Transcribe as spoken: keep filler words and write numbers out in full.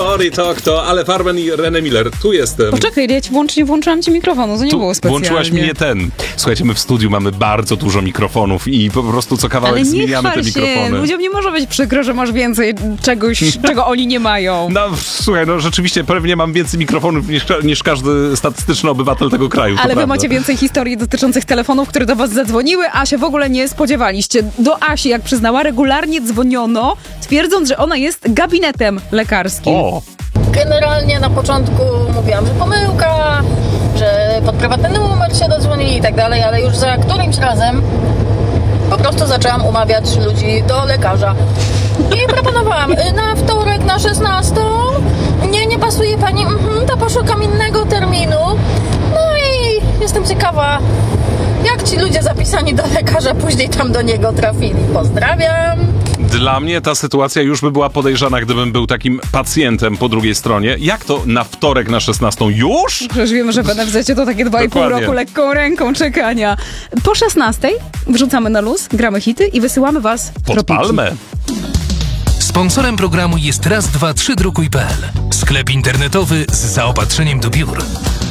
Sorry, to kto, ale Farben i René Miller, tu jestem. Poczekaj, ja ci włącz, nie włączyłam ci mikrofonu, to nie tu było specjalnie. Włączyłaś mi nie ten. Słuchajcie, my w studiu mamy bardzo dużo mikrofonów i po prostu co kawałek ale nie zmieniamy te chwal się. mikrofony. Ludziom nie może być przykro, że masz więcej czegoś, czego oni nie mają. No słuchaj, no rzeczywiście pewnie mam więcej mikrofonów niż, niż każdy statystyczny obywatel tego kraju. Ale wy prawda. macie więcej historii dotyczących telefonów, które do was zadzwoniły, a się w ogóle nie spodziewaliście. Do Asi, jak przyznała, regularnie dzwoniono, twierdząc, że ona jest gabinetem lekarskim. O! Generalnie na początku mówiłam, że pomyłka, że pod prywatny numer się dodzwonili i tak dalej, ale już za którymś razem po prostu zaczęłam umawiać ludzi do lekarza. I proponowałam na wtorek na szesnastą. Nie, nie pasuje pani, mhm, to poszukam innego terminu. No i jestem ciekawa, jak ci ludzie zapisani do lekarza później tam do niego trafili. Pozdrawiam. Dla mnie ta sytuacja już by była podejrzana, gdybym był takim pacjentem po drugiej stronie. Jak to na wtorek na szesnastą? Już? Przecież wiemy, że w N F Z to takie dwa i pół Dokładnie. roku lekką ręką czekania. Po szesnastej wrzucamy na luz, gramy hity i wysyłamy was w Pod tropiki. palmę. Sponsorem programu jest raz dwa trzy drukuj kropka p l. Sklep internetowy z zaopatrzeniem do biur.